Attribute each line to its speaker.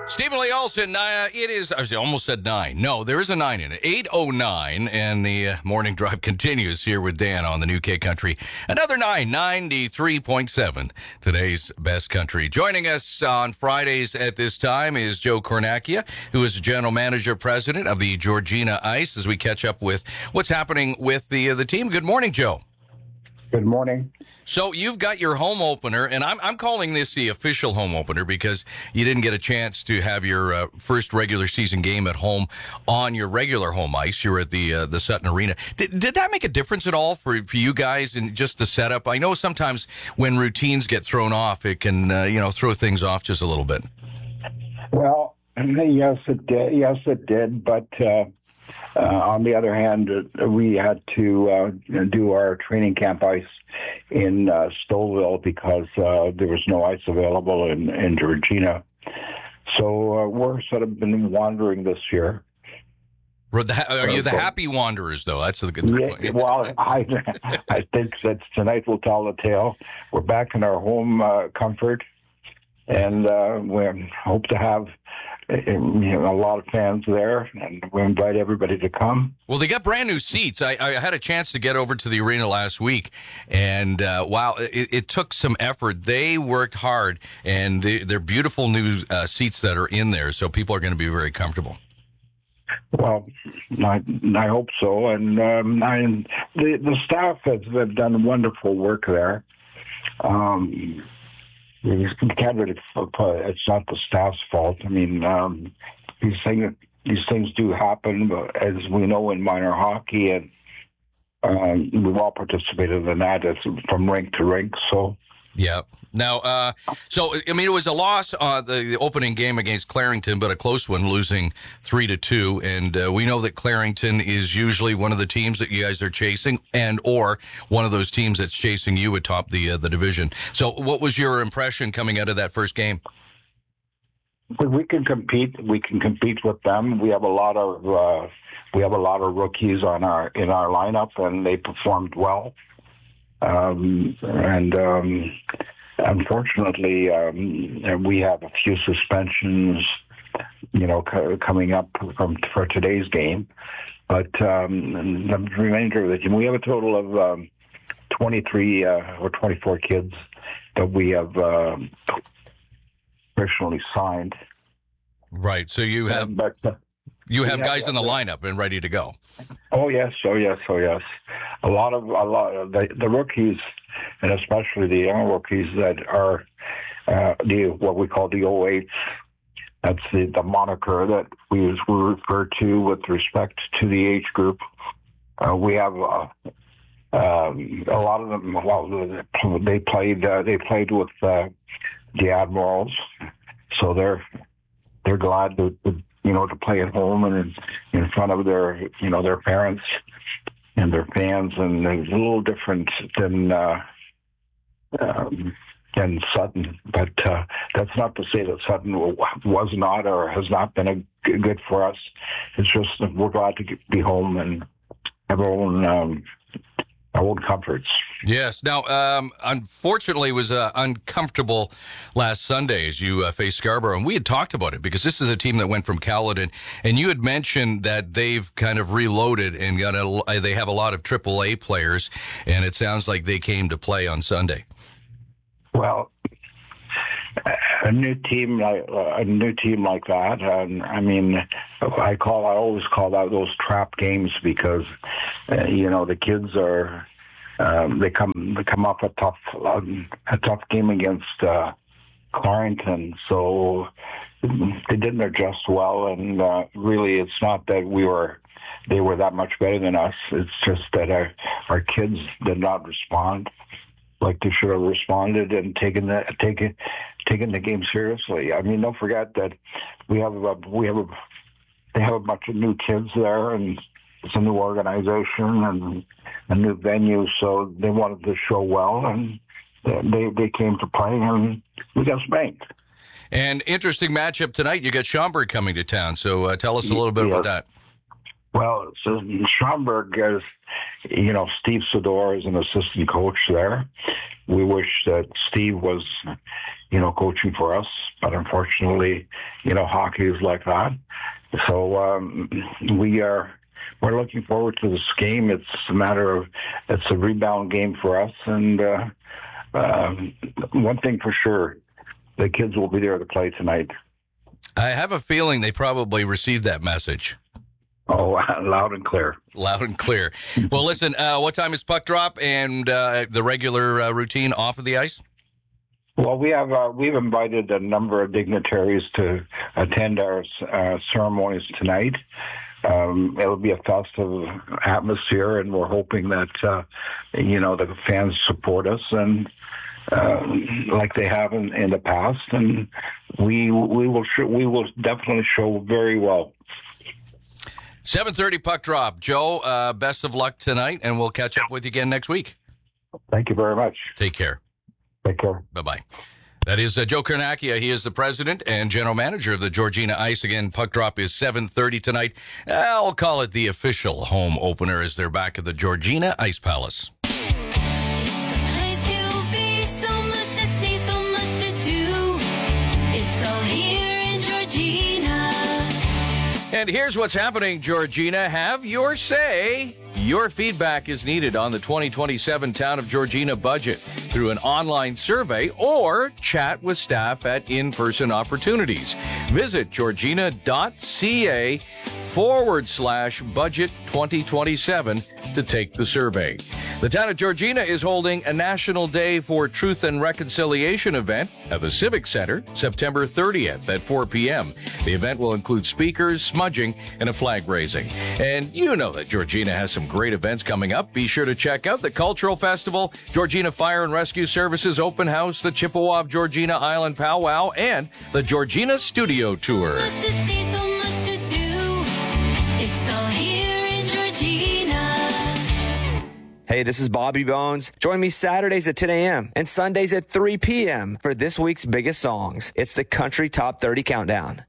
Speaker 1: Stephen Lee Olson, it is, I almost said 9. No, there is a 9 in it. 8:09, and the morning drive continues here with Dan on the New K Country. Another 9, 93.7, today's best country. Joining us on Fridays at this time is Joe Kornacki, who is the general manager, president of the Georgina Ice, as we catch up with what's happening with the team. Good morning, Joe.
Speaker 2: Good morning.
Speaker 1: So you've got your home opener, and I'm calling this the official home opener because you didn't get a chance to have your first regular season game at home on your regular home ice. You were at the Sutton Arena. Did that make a difference at all for you guys in just the setup? I know sometimes when routines get thrown off, it can throw things off just a little bit.
Speaker 2: Well, yes, it did. Yes, it did. But on the other hand, we had to do our training camp ice in Stouffville because there was no ice available in Georgina. So we're sort of been wandering this year.
Speaker 1: Are you the happy wanderers, though? That's the good point.
Speaker 2: Yeah, well, I think that tonight will tell the tale. We're back in our home comfort, and we hope to have a lot of fans there, and we invite everybody to come.
Speaker 1: Well, they got brand new seats. I had a chance to get over to the arena last week, and wow, it took some effort. They worked hard, and they're beautiful new seats that are in there, so people are going to be very comfortable.
Speaker 2: Well, I hope so, and the staff have done wonderful work there. You can't really, it's not the staff's fault. I mean, these things do happen, as we know in minor hockey, and we've all participated in that. It's from rink to rink. So,
Speaker 1: yeah. Now, it was a loss the opening game against Clarington, but a close one, losing 3-2. And we know that Clarington is usually one of the teams that you guys are chasing, or one of those teams that's chasing you atop the division. So, what was your impression coming out of that first game?
Speaker 2: We can compete. We can compete with them. We have a lot of rookies in our lineup, and they performed well. Unfortunately, we have a few suspensions, coming up for today's game. But the remainder of the team, we have a total of 23 or 24 kids that we have officially signed.
Speaker 1: Right. So you have guys in the lineup and ready to go.
Speaker 2: Oh yes. A lot of the rookies, and especially the young rookies that are what we call the 08s. That's the moniker that we refer to with respect to the age group. We have a lot of them. Well, they played with the Admirals, so they're glad to play at home and in front of their parents and their fans, and it's a little different than Sutton. But that's not to say that Sutton was not or has not been good for us. It's just that we're glad to be home and have our own comforts.
Speaker 1: Yes. Now, unfortunately, it was uncomfortable last Sunday as you faced Scarborough, and we had talked about it because this is a team that went from Caledon, and you had mentioned that they've kind of reloaded and they have a lot of AAA players, and it sounds like they came to play on Sunday.
Speaker 2: Well, a new team like that, I mean, I always call that those trap games because the kids are they come off a tough game against Clarington, so they didn't adjust well, and really it's not that they were that much better than us. It's just that our kids did not respond like they should have responded and taken the game seriously. I mean, don't forget that they have a bunch of new kids there, and it's a new organization and a new venue, so they wanted to show well, and they came to play, and we got spanked.
Speaker 1: And interesting matchup tonight. You got Schaumburg coming to town, so tell us a little bit about that.
Speaker 2: Well, so Schaumburg is, Steve Sador is an assistant coach there. We wish that Steve was, coaching for us, but unfortunately, hockey is like that. So we're looking forward to this game. It's a rebound game for us, and one thing for sure, the kids will be there to play tonight.
Speaker 1: I have a feeling they probably received that message.
Speaker 2: Oh, loud and clear.
Speaker 1: Loud and clear. Well, listen, what time is puck drop and the regular routine off of the ice?
Speaker 2: Well, we've invited a number of dignitaries to attend our ceremonies tonight. It'll be a festive atmosphere, and we're hoping that the fans support us and like they have in the past, and we will definitely show very well.
Speaker 1: 7:30 puck drop. Joe, best of luck tonight, and we'll catch up with you again next week.
Speaker 2: Thank you very much.
Speaker 1: Take care.
Speaker 2: Take care.
Speaker 1: Bye-bye. That is Joe Carnacchia. He is the president and general manager of the Georgina Ice. Again, puck drop is 7:30 tonight. I'll call it the official home opener as they're back at the Georgina Ice Palace. And here's what's happening, Georgina. Have your say. Your feedback is needed on the 2027 Town of Georgina budget through an online survey or chat with staff at in-person opportunities. Visit georgina.ca/budget 2027 to take the survey. The Town of Georgina is holding a National Day for Truth and Reconciliation event at the Civic Center September 30th at 4 p.m. The event will include speakers, smudging, and a flag raising. And you know that Georgina has some great events coming up. Be sure to check out the Cultural Festival, Georgina Fire and Rescue Services Open House, the Chippewa of Georgina Island Powwow, and the Georgina Studio Tour.
Speaker 3: Hey, this is Bobby Bones. Join me Saturdays at 10 a.m. and Sundays at 3 p.m. for this week's biggest songs. It's the Country Top 30 Countdown.